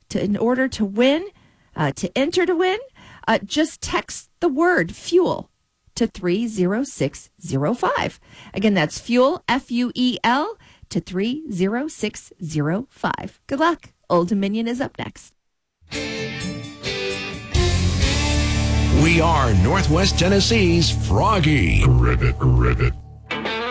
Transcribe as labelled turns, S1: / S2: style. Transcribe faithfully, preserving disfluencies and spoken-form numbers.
S1: to in order to win, uh, to enter to win, uh, just text the word fuel to three zero six zero five. Again, that's fuel, F U E L, to three zero six zero five. Good luck. Old Dominion is up next.
S2: We are Northwest Tennessee's Froggy.
S3: Rivet, rivet.